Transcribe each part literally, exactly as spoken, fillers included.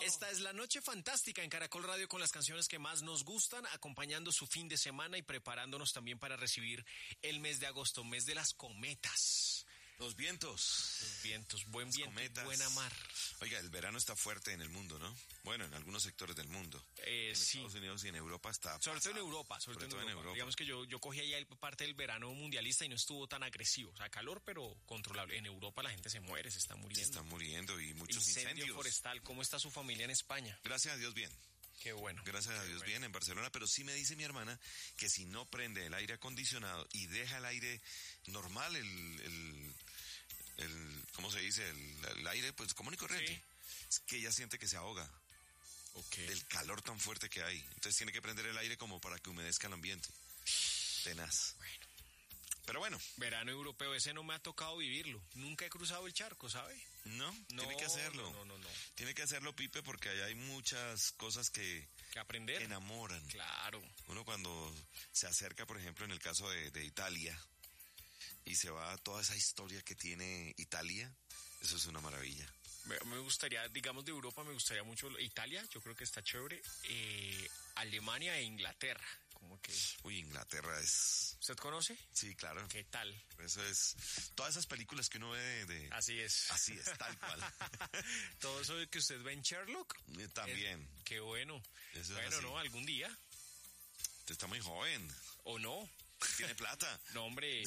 Esta es la noche fantástica en Caracol Radio con las canciones que más nos gustan, acompañando su fin de semana y preparándonos también para recibir el mes de agosto, mes de las cometas. Los vientos. Los vientos, buen Las viento, cometas. buena mar. Oiga, el verano está fuerte en el mundo, ¿no? Bueno, en algunos sectores del mundo. Eh, en sí. Estados Unidos y en Europa está Sobre todo en pasado. Europa, sobre, sobre todo en Europa. Europa. Digamos que yo, yo cogí ahí parte del verano mundialista y no estuvo tan agresivo. O sea, calor, pero controlable. En Europa la gente se muere, se está muriendo. Se está muriendo y muchos Incendio incendios. forestal. ¿Cómo está su familia en España? Gracias a Dios, bien. Qué bueno. Gracias a Qué Dios, bueno. bien en Barcelona, pero sí me dice mi hermana que si no prende el aire acondicionado y deja el aire normal, el, el, el ¿cómo se dice? El, el aire, pues, común y corriente, Sí. es que ella siente que se ahoga Ok. del calor tan fuerte que hay. Entonces tiene que prender el aire como para que humedezca el ambiente. Tenaz. Bueno. Pero bueno, Verano europeo, ese no me ha tocado vivirlo. Nunca he cruzado el charco, ¿sabe? no, No, tiene que hacerlo. No, no, no. no. Tiene que hacerlo, Pipe, porque allá hay muchas cosas que Que aprender. enamoran. Claro. Uno cuando se acerca, por ejemplo, en el caso de, de Italia, y se va a toda esa historia que tiene Italia, eso es una maravilla. Me, me gustaría, digamos de Europa, me gustaría mucho Italia, yo creo que está chévere. Eh, Alemania e Inglaterra, como que... Uy, Inglaterra es... ¿Usted conoce? Sí, claro. ¿Qué tal? Eso es... Todas esas películas que uno ve de... de- Así es. Así es, tal cual. Todo eso que usted ve en Sherlock. Eh, También. Es- qué bueno. Eso es Bueno, así. no, algún día. Usted está muy joven. ¿O no? Tiene plata. No, hombre.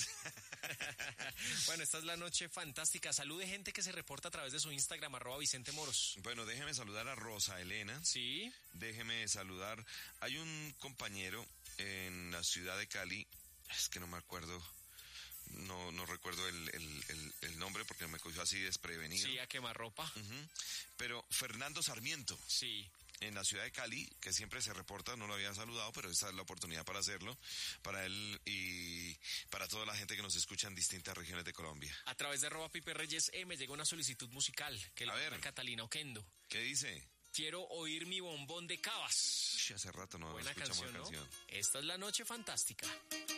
Bueno, esta es la noche fantástica. Salud de gente que se reporta a través de su Instagram, arroba Vicente Moros. Bueno, déjeme saludar a Rosa Elena. Sí. Déjeme saludar. Hay un compañero en la ciudad de Cali, es que no me acuerdo, no no recuerdo el, el, el, el nombre porque me cogió así desprevenido. Sí, a quemarropa. Ujú. Pero Fernando Sarmiento, Sí. en la ciudad de Cali, que siempre se reporta, no lo había saludado, pero esta es la oportunidad para hacerlo, para él y para toda la gente que nos escucha en distintas regiones de Colombia. A través de arroba Pipe Reyes E me llegó una solicitud musical que la A ver. manda Catalina Oquendo. ¿Qué dice? Quiero oír mi bombón de Cabas. Ush, hace rato no Buena escuchamos canción, la ¿no? canción. Esta es la noche fantástica.